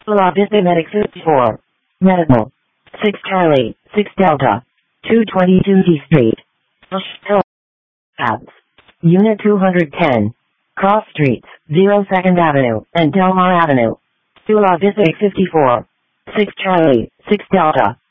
Chula Vista Medic 54. Medical. 6 Charlie, 6 Delta. 222 D Street. Hill. Abs. Unit 210. Cross Streets, 02nd Avenue, and Delmar Avenue. Chula Vista 54. 6 Charlie, 6 Delta.